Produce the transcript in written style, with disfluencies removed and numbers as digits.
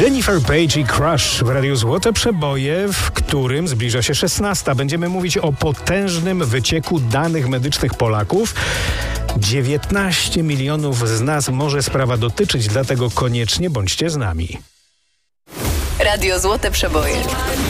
Jennifer Page i Crush w Radiu Złote Przeboje, w którym zbliża się 16. Będziemy mówić o potężnym wycieku danych medycznych Polaków. 19 milionów z nas może sprawa dotyczyć, dlatego koniecznie bądźcie z nami. Radio Złote Przeboje.